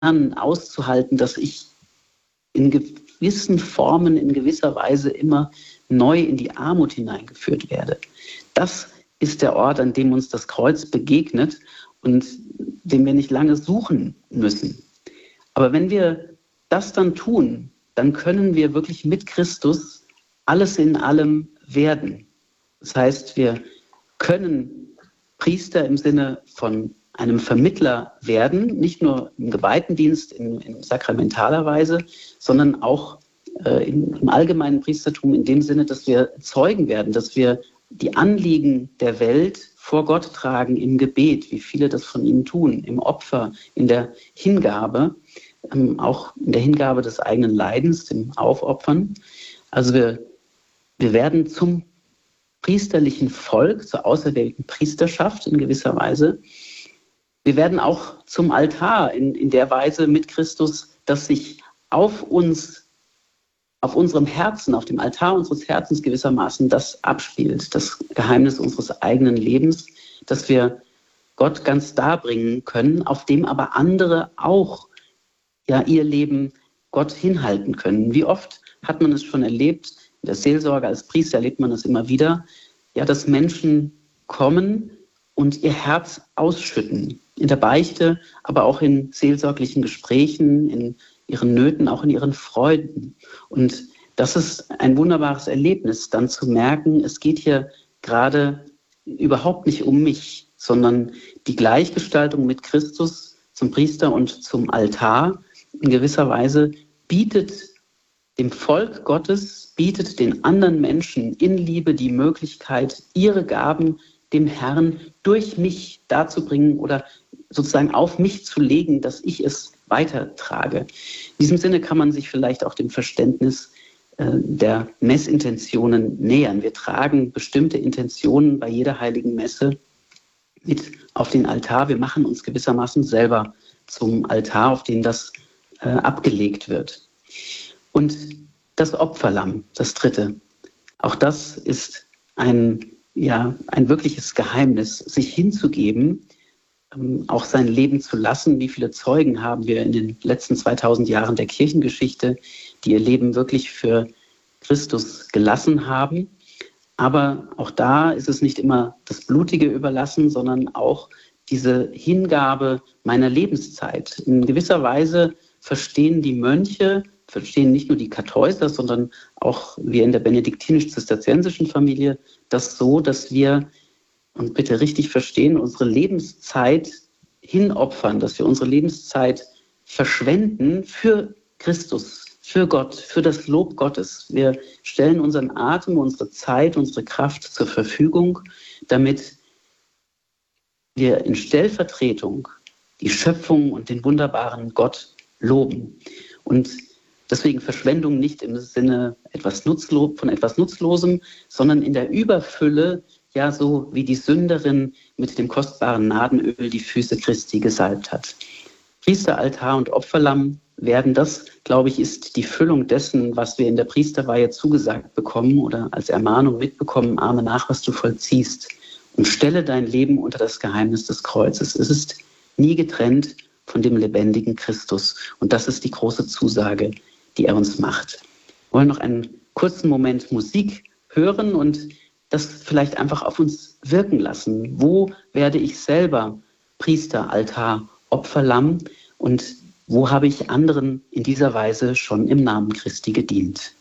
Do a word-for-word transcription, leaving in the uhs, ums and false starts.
auszuhalten, dass ich in gewissen Formen, in gewisser Weise immer neu in die Armut hineingeführt werde. Das ist der Ort, an dem uns das Kreuz begegnet und den wir nicht lange suchen müssen. Aber wenn wir das dann tun, dann können wir wirklich mit Christus alles in allem werden. Das heißt, wir können Priester im Sinne von einem Vermittler werden, nicht nur im Geweihendienst in, in sakramentaler Weise, sondern auch äh, im, im allgemeinen Priestertum in dem Sinne, dass wir Zeugen werden, dass wir die Anliegen der Welt vor Gott tragen im Gebet, wie viele das von ihnen tun, im Opfer, in der Hingabe, ähm, auch in der Hingabe des eigenen Leidens, dem Aufopfern. Also wir, wir werden zum priesterlichen Volk, zur auserwählten Priesterschaft in gewisser Weise. Wir werden auch zum Altar in, in der Weise mit Christus, dass sich auf uns, auf unserem Herzen, auf dem Altar unseres Herzens gewissermaßen das abspielt, das Geheimnis unseres eigenen Lebens, dass wir Gott ganz darbringen können, auf dem aber andere auch ja, ihr Leben Gott hinhalten können. Wie oft hat man es schon erlebt, in der Seelsorge als Priester erlebt man es immer wieder, ja, dass Menschen kommen und ihr Herz ausschütten, in der Beichte, aber auch in seelsorglichen Gesprächen, in ihren Nöten, auch in ihren Freuden. Und das ist ein wunderbares Erlebnis, dann zu merken, es geht hier gerade überhaupt nicht um mich, sondern die Gleichgestaltung mit Christus zum Priester und zum Altar in gewisser Weise bietet dem Volk Gottes, bietet den anderen Menschen in Liebe die Möglichkeit, ihre Gaben dem Herrn durch mich darzubringen oder sozusagen auf mich zu legen, dass ich es weitertrage. In diesem Sinne kann man sich vielleicht auch dem Verständnis äh, der Messintentionen nähern. Wir tragen bestimmte Intentionen bei jeder heiligen Messe mit auf den Altar. Wir machen uns gewissermaßen selber zum Altar, auf den das äh, abgelegt wird. Und das Opferlamm, das dritte, auch das ist ein, ja, ein wirkliches Geheimnis, sich hinzugeben, ähm, auch sein Leben zu lassen. Wie viele Zeugen haben wir in den letzten zweitausend Jahren der Kirchengeschichte, die ihr Leben wirklich für Christus gelassen haben. Aber auch da ist es nicht immer das blutige Überlassen, sondern auch diese Hingabe meiner Lebenszeit. In gewisser Weise verstehen die Mönche, verstehen nicht nur die Kartäuser, sondern auch wir in der benediktinisch-zisterziensischen Familie das so, dass wir, und bitte richtig verstehen, unsere Lebenszeit hinopfern, dass wir unsere Lebenszeit verschwenden für Christus, für Gott, für das Lob Gottes. Wir stellen unseren Atem, unsere Zeit, unsere Kraft zur Verfügung, damit wir in Stellvertretung die Schöpfung und den wunderbaren Gott loben. Und deswegen Verschwendung nicht im Sinne etwas Nutzlo- von etwas Nutzlosem, sondern in der Überfülle, ja so wie die Sünderin mit dem kostbaren Nadenöl die Füße Christi gesalbt hat. Priester, Altar und Opferlamm werden, das, glaube ich, ist die Füllung dessen, was wir in der Priesterweihe zugesagt bekommen oder als Ermahnung mitbekommen, ahme nach, was du vollziehst und stelle dein Leben unter das Geheimnis des Kreuzes. Es ist nie getrennt von dem lebendigen Christus und das ist die große Zusage, die er uns macht. Wir wollen noch einen kurzen Moment Musik hören und das vielleicht einfach auf uns wirken lassen. Wo werde ich selber Priester, Altar, Opferlamm und wo habe ich anderen in dieser Weise schon im Namen Christi gedient?